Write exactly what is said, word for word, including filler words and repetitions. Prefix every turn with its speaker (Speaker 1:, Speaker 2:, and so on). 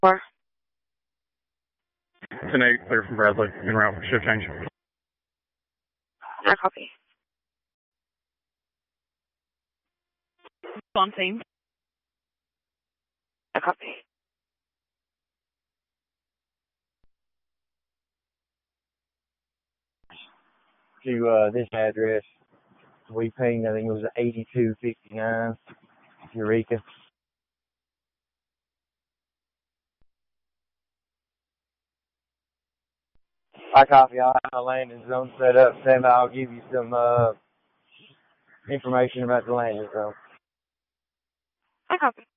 Speaker 1: Four.
Speaker 2: ten eight, clear from Bradley, en route for shift change.
Speaker 1: I copy.
Speaker 3: On scene.
Speaker 1: I copy.
Speaker 4: To uh, this address, we pinged, I think it was eighty-two fifty-nine, Eureka. I copy. I'll have a landing zone set up. Sam, I'll give you some uh, information about the landing zone.
Speaker 1: I copy.